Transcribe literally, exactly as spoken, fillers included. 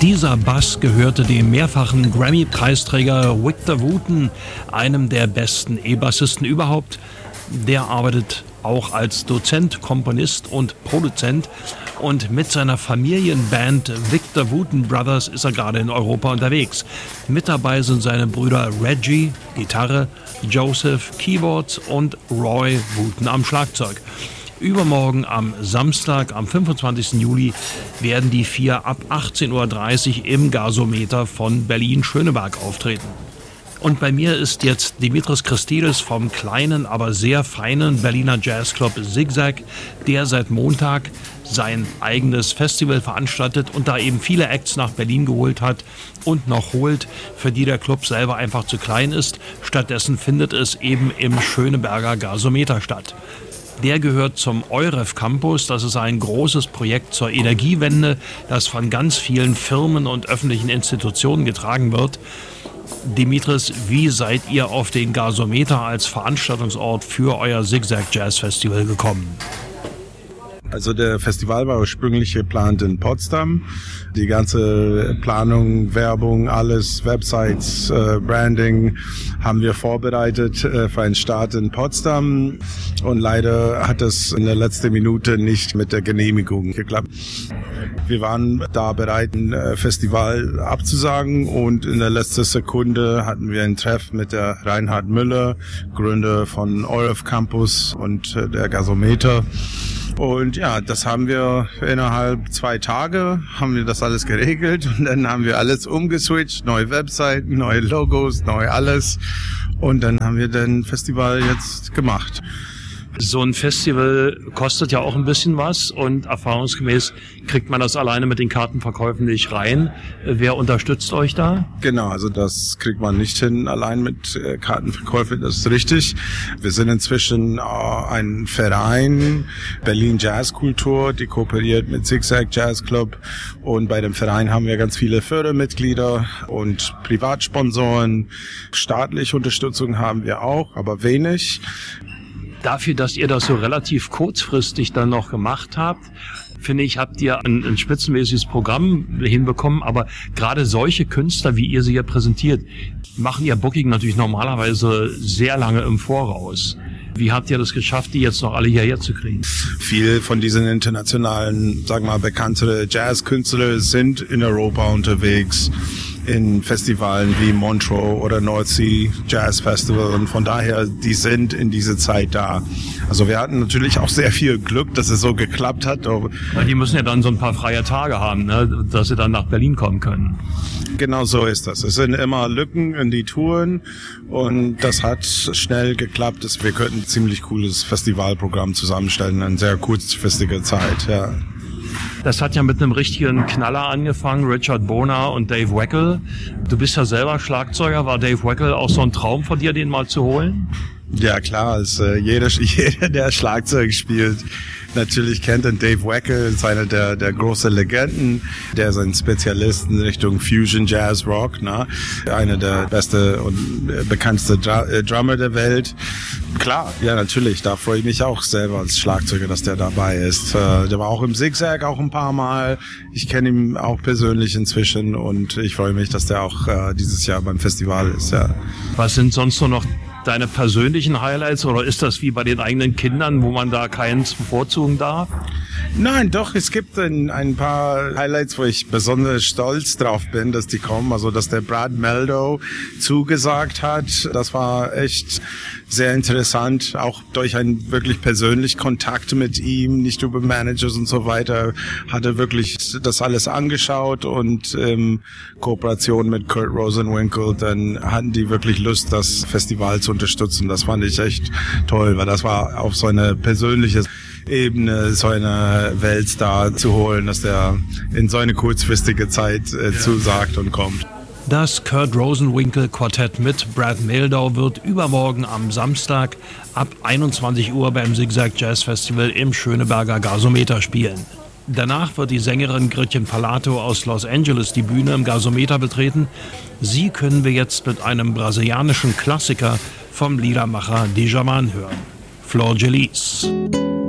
Dieser Bass gehörte dem mehrfachen Grammy-Preisträger Victor Wooten, einem der besten E-Bassisten überhaupt. Der arbeitet auch als Dozent, Komponist und Produzent. Und mit seiner Familienband Victor Wooten Brothers ist er gerade in Europa unterwegs. Mit dabei sind seine Brüder Reggie, Gitarre, Joseph, Keyboards und Roy Wooten am Schlagzeug. Übermorgen am Samstag, am fünfundzwanzigsten Juli, werden die vier ab achtzehn Uhr dreißig im Gasometer von Berlin-Schöneberg auftreten. Und bei mir ist jetzt Dimitris Christidis vom kleinen, aber sehr feinen Berliner Jazzclub Zigzag, der seit Montag sein eigenes Festival veranstaltet und da eben viele Acts nach Berlin geholt hat und noch holt, für die der Club selber einfach zu klein ist. Stattdessen findet es eben im Schöneberger Gasometer statt. Der gehört zum EUREF Campus. Das ist ein großes Projekt zur Energiewende, das von ganz vielen Firmen und öffentlichen Institutionen getragen wird. Dimitris, wie seid ihr auf den Gasometer als Veranstaltungsort für euer Zigzag Jazz Festival gekommen? Also der Festival war ursprünglich geplant in Potsdam. Die ganze Planung, Werbung, alles, Websites, äh, Branding haben wir vorbereitet äh, für einen Start in Potsdam. Und leider hat es in der letzten Minute nicht mit der Genehmigung geklappt. Wir waren da bereit, ein Festival abzusagen und in der letzten Sekunde hatten wir ein Treff mit der Reinhard Müller, Gründer von EUREF Campus und der Gasometer. Und ja, das haben wir innerhalb zwei Tage, haben wir das alles geregelt und dann haben wir alles umgeswitcht, neue Webseiten, neue Logos, neu alles und dann haben wir den Festival jetzt gemacht. So ein Festival kostet ja auch ein bisschen was und erfahrungsgemäß kriegt man das alleine mit den Kartenverkäufen nicht rein. Wer unterstützt euch da? Genau, also das kriegt man nicht hin allein mit äh, Kartenverkäufen, das ist richtig. Wir sind inzwischen äh, ein Verein, Berlin Jazzkultur, die kooperiert mit Zigzag Jazz Club und bei dem Verein haben wir ganz viele Fördermitglieder und Privatsponsoren. Staatliche Unterstützung haben wir auch, aber wenig. Dafür, dass ihr das so relativ kurzfristig dann noch gemacht habt, finde ich, habt ihr ein, ein spitzenmäßiges Programm hinbekommen. Aber gerade solche Künstler, wie ihr sie hier präsentiert, machen ihr Booking natürlich normalerweise sehr lange im Voraus. Wie habt ihr das geschafft, die jetzt noch alle hierher zu kriegen? Viel von diesen internationalen, sagen wir mal, bekanntere Jazzkünstler sind in Europa unterwegs, in Festivalen wie Montreux oder North Sea Jazz Festival und von daher, die sind in dieser Zeit da. Also wir hatten natürlich auch sehr viel Glück, dass es so geklappt hat. Weil die müssen ja dann so ein paar freie Tage haben, ne, dass sie dann nach Berlin kommen können. Genau so ist das. Es sind immer Lücken in die Touren und das hat schnell geklappt. Wir könnten ein ziemlich cooles Festivalprogramm zusammenstellen in sehr kurzfristiger Zeit, ja. Das hat ja mit einem richtigen Knaller angefangen, Richard Bonar und Dave Weckl. Du bist ja selber Schlagzeuger. War Dave Weckl auch so ein Traum von dir, den mal zu holen? Ja klar, also jeder, jeder, der Schlagzeug spielt, natürlich kennt den Dave Weckl, ist einer der, der großen Legenden, der ist ein Spezialist in Richtung Fusion, Jazz, Rock, ne? Einer der besten und bekanntesten Dr- Drummer der Welt. Klar, ja natürlich, da freue ich mich auch selber als Schlagzeuger, dass der dabei ist. Der war auch im Zigzag auch ein paar Mal. Ich kenne ihn auch persönlich inzwischen und ich freue mich, dass der auch äh, dieses Jahr beim Festival ist. Ja. Was sind sonst so noch deine persönlichen Highlights oder ist das wie bei den eigenen Kindern, wo man da keins bevorzugen darf? Nein, doch, es gibt ein, ein paar Highlights, wo ich besonders stolz drauf bin, dass die kommen. Also, dass der Brad Mehldau zugesagt hat, das war echt sehr interessant, auch durch einen wirklich persönlichen Kontakt mit ihm, nicht über Managers und so weiter, hat er wirklich das alles angeschaut und ähm, Kooperation mit Kurt Rosenwinkel, dann hatten die wirklich Lust, das Festival zu unterstützen. Das fand ich echt toll, weil das war auf so eine persönliche Ebene, so eine Weltstar zu holen, dass der in so eine kurzfristige Zeit äh, zusagt und kommt. Das Kurt Rosenwinkel Quartett mit Brad Mehldau wird übermorgen am Samstag ab einundzwanzig Uhr beim Zigzag Jazz Festival im Schöneberger Gasometer spielen. Danach wird die Sängerin Gretchen Palato aus Los Angeles die Bühne im Gasometer betreten. Sie können wir jetzt mit einem brasilianischen Klassiker vom Liedermacher Djaman hören. Flor de Lis.